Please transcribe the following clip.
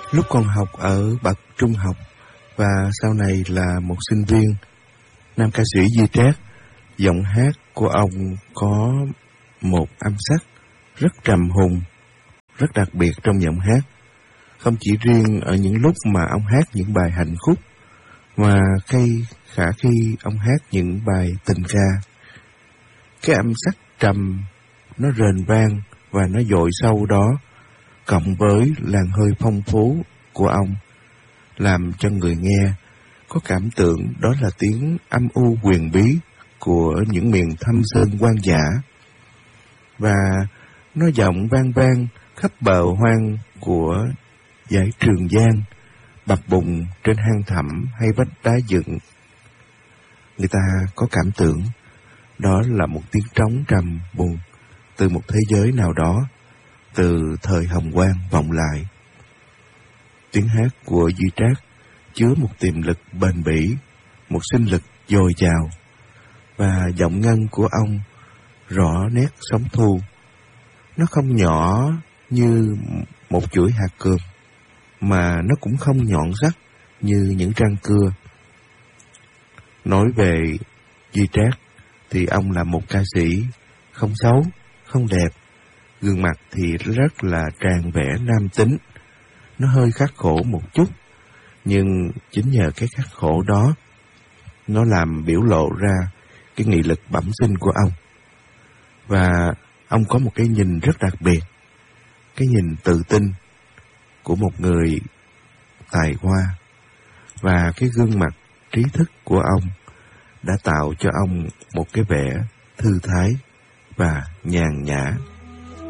Lúc còn học ở bậc trung học và sau này là một sinh viên, nam ca sĩ Duy Trác, giọng hát của ông có một âm sắc rất trầm hùng, rất đặc biệt trong giọng hát. Không chỉ riêng ở những lúc mà ông hát những bài hành khúc, mà khả khi ông hát những bài tình ca. Cái âm sắc trầm, nó rền vang và nó dội sâu đó, cộng với làn hơi phong phú của ông, làm cho người nghe có cảm tưởng đó là tiếng âm u huyền bí của những miền thâm sơn hoang dã. Và nó vọng vang vang khắp bờ hoang của dãy Trường Giang, bập bùng trên hang thẳm hay vách đá dựng. Người ta có cảm tưởng đó là một tiếng trống trầm buồn từ một thế giới nào đó, từ thời Hồng Hoang vọng lại. Tiếng hát của Duy Trác chứa một tiềm lực bền bỉ, một sinh lực dồi dào, và giọng ngân của ông rõ nét sóng thu. Nó không nhỏ như một chuỗi hạt cườm, mà nó cũng không nhọn sắc như những răng cưa. Nói về Duy Trác thì ông là một ca sĩ không xấu, không đẹp, gương mặt thì rất là tràn vẻ nam tính. Nó hơi khắc khổ một chút, nhưng chính nhờ cái khắc khổ đó, nó làm biểu lộ ra cái nghị lực bẩm sinh của ông. Và ông có một cái nhìn rất đặc biệt, cái nhìn tự tin của một người tài hoa. Và cái gương mặt trí thức của ông đã tạo cho ông một cái vẻ thư thái và nhàn nhã.